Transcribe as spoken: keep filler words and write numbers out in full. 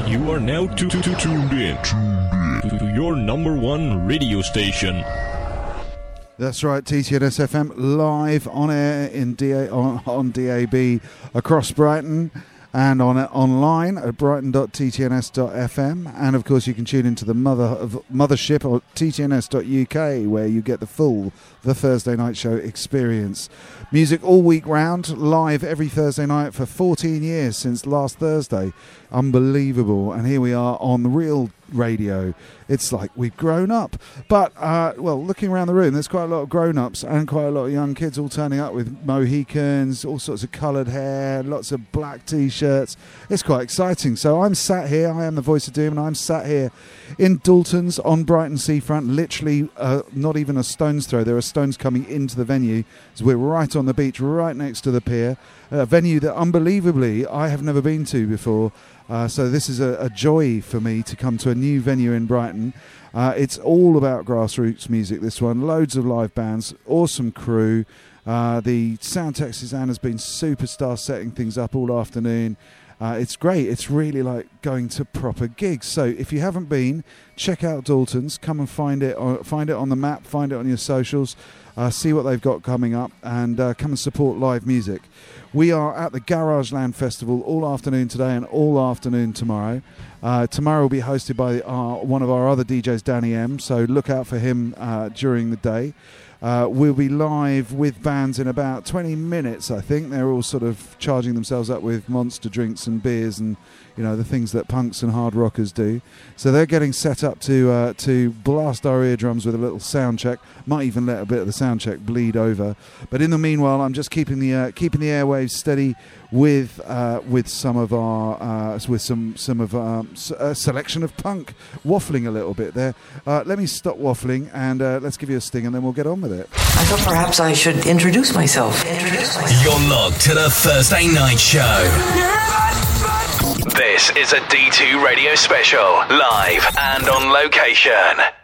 You are now tu- tu- tu- tuned in to, to your number one radio station. That's right, T T N S F M live on air in D A, on, on D A B across Brighton and on online at brighton dot t t n s dot f m, and of course you can tune into the mother of mothership or t t n s dot u k, where you get the full The Thursday Night Show experience. Music all week round, live every Thursday night for fourteen years since last Thursday. Unbelievable. And here we are on real radio. It's like we've grown up. But, uh, well, looking around the room, there's quite a lot of grown-ups and quite a lot of young kids all turning up with Mohicans, all sorts of coloured hair, lots of black T-shirts. It's quite exciting. So I'm sat here, I am the voice of doom, and I'm sat here in Dalton's on Brighton Seafront, literally uh, not even a stone's throw. There are stones coming into the venue. So we're right on the beach, right next to the pier. A venue that, unbelievably, I have never been to before. Uh, so this is a, a joy for me to come to a new venue in Brighton. Uh, it's all about grassroots music, this one. Loads of live bands, awesome crew. Uh, the sound tech Suzanne has been superstar setting things up all afternoon. Uh, it's great. It's really like going to proper gigs. So if you haven't been, check out Dalton's. Come and find it. On, find it on the map. Find it on your socials. Uh, see what they've got coming up, and uh, come and support live music. We are at the Garage Land Festival all afternoon today and all afternoon tomorrow. Uh, tomorrow will be hosted by our, one of our other D Js, Danny M. So look out for him uh, during the day. Uh, we'll be live with bands in about twenty minutes, I think. They're all sort of charging themselves up with monster drinks and beers and, you know, the things that punks and hard rockers do. So they're getting set up to uh, to blast our eardrums with a little sound check. Might even let a bit of the sound check bleed over. But in the meanwhile, I'm just keeping the uh, keeping the airwaves steady with uh, with some of our uh, with some some of um, a selection of punk, waffling a little bit there. Uh, let me stop waffling and uh, let's give you a sting, and then we'll get on with it. I thought perhaps I should introduce myself. Introduce myself. You're logged to the Thursday Night Show. This is a D two radio special, live and on location.